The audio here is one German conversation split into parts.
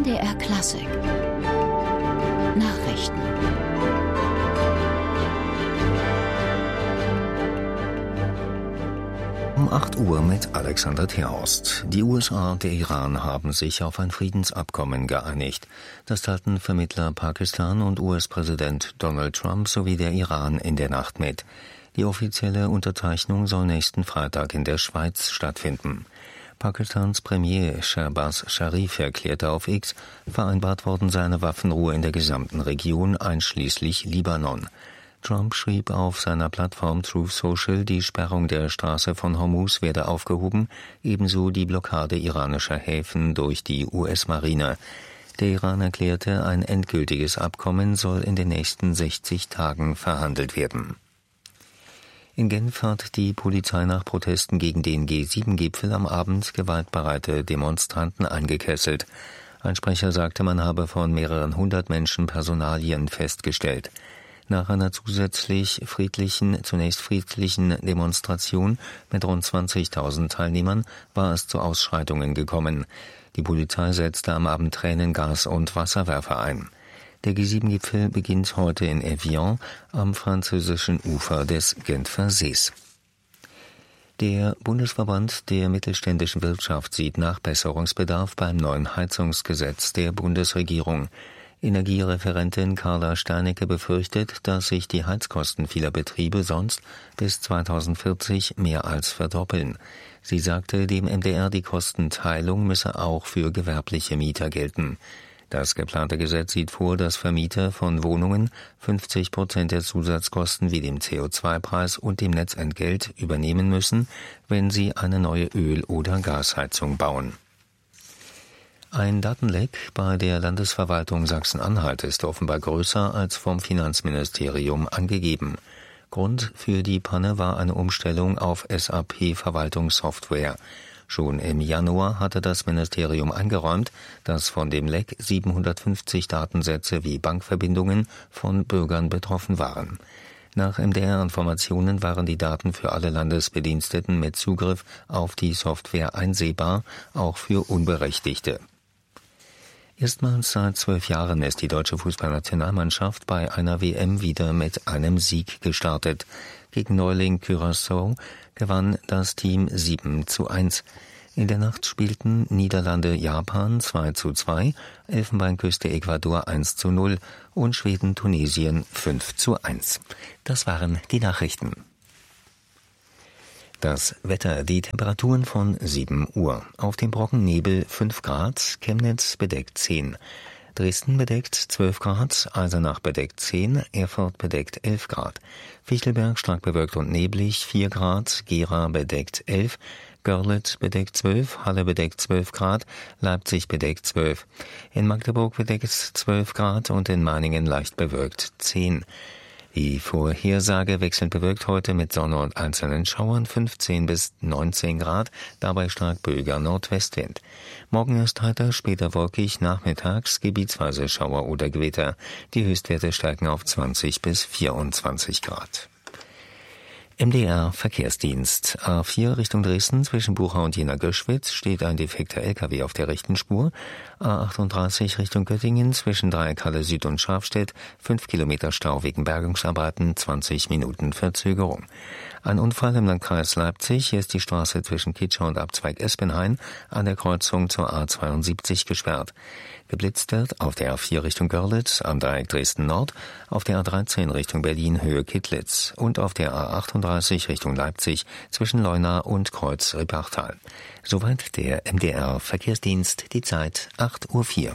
MDR Klassik Nachrichten. Um 8 Uhr mit Alexander Terhorst. Die USA und der Iran haben sich auf ein Friedensabkommen geeinigt. Das teilten Vermittler Pakistan und US-Präsident Donald Trump sowie der Iran in der Nacht mit. Die offizielle Unterzeichnung soll nächsten Freitag in der Schweiz stattfinden. Pakistans Premier Shehbaz Sharif erklärte auf X, vereinbart worden sei eine Waffenruhe in der gesamten Region, einschließlich Libanon. Trump schrieb auf seiner Plattform Truth Social, die Sperrung der Straße von Hormuz werde aufgehoben, ebenso die Blockade iranischer Häfen durch die US-Marine. Der Iran erklärte, ein endgültiges Abkommen soll in den nächsten 60 Tagen verhandelt werden. In Genf hat die Polizei nach Protesten gegen den G7-Gipfel am Abend gewaltbereite Demonstranten eingekesselt. Ein Sprecher sagte, man habe von mehreren hundert Menschen Personalien festgestellt. Nach einer zunächst friedlichen Demonstration mit rund 20.000 Teilnehmern war es zu Ausschreitungen gekommen. Die Polizei setzte am Abend Tränengas und Wasserwerfer ein. Der G7-Gipfel beginnt heute in Evian am französischen Ufer des Genfer Sees. Der Bundesverband der mittelständischen Wirtschaft sieht Nachbesserungsbedarf beim neuen Heizungsgesetz der Bundesregierung. Energiereferentin Carla Steinecke befürchtet, dass sich die Heizkosten vieler Betriebe sonst bis 2040 mehr als verdoppeln. Sie sagte dem MDR, die Kostenteilung müsse auch für gewerbliche Mieter gelten. Das geplante Gesetz sieht vor, dass Vermieter von Wohnungen 50% der Zusatzkosten wie dem CO2-Preis und dem Netzentgelt übernehmen müssen, wenn sie eine neue Öl- oder Gasheizung bauen. Ein Datenleck bei der Landesverwaltung Sachsen-Anhalt ist offenbar größer als vom Finanzministerium angegeben. Grund für die Panne war eine Umstellung auf SAP-Verwaltungssoftware. Schon im Januar hatte das Ministerium eingeräumt, dass von dem Leck 750 Datensätze wie Bankverbindungen von Bürgern betroffen waren. Nach MDR-Informationen waren die Daten für alle Landesbediensteten mit Zugriff auf die Software einsehbar, auch für Unberechtigte. Erstmals seit 12 Jahren ist die deutsche Fußballnationalmannschaft bei einer WM wieder mit einem Sieg gestartet. Gegen Neuling Curaçao gewann das Team 7:1. In der Nacht spielten Niederlande-Japan 2:2, Elfenbeinküste Ecuador 1:0 und Schweden-Tunesien 5:1. Das waren die Nachrichten. Das Wetter, die Temperaturen von 7 Uhr. Auf dem Brocken Nebel 5 Grad, Chemnitz bedeckt 10. Dresden bedeckt 12 Grad, Eisenach bedeckt 10, Erfurt bedeckt 11 Grad. Fichtelberg stark bewölkt und neblig 4 Grad, Gera bedeckt 11, Görlitz bedeckt 12, Halle bedeckt 12 Grad, Leipzig bedeckt 12. In Magdeburg bedeckt 12 Grad und in Meiningen leicht bewölkt 10. Die Vorhersage wechselnd bewölkt heute mit Sonne und einzelnen Schauern 15 bis 19 Grad, dabei stark böiger Nordwestwind. Morgen ist heiter, später wolkig, nachmittags gebietsweise Schauer oder Gewitter. Die Höchstwerte steigen auf 20 bis 24 Grad. MDR Verkehrsdienst. A4 Richtung Dresden zwischen Buchau und Jena-Göschwitz steht ein defekter LKW auf der rechten Spur. A38 Richtung Göttingen zwischen Dreieckhalle Süd und Schafstedt 5 Kilometer Stau wegen Bergungsarbeiten, 20 Minuten Verzögerung. Ein Unfall im Landkreis Leipzig. Hier ist die Straße zwischen Kitscher und Abzweig Espenhain an der Kreuzung zur A72 gesperrt. Geblitzt wird auf der A4 Richtung Görlitz, am Dreieck Dresden Nord, auf der A13 Richtung Berlin Höhe Kittlitz und auf der A38 Richtung Leipzig zwischen Leuna und Kreuz Rippachtal. Soweit der MDR Verkehrsdienst, die Zeit 8:04 Uhr.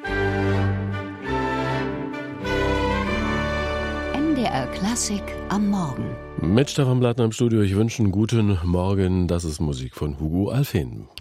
MDR Klassik am Morgen. Mit Stefan Blattner im Studio. Ich wünsche einen guten Morgen. Das ist Musik von Hugo Alfén.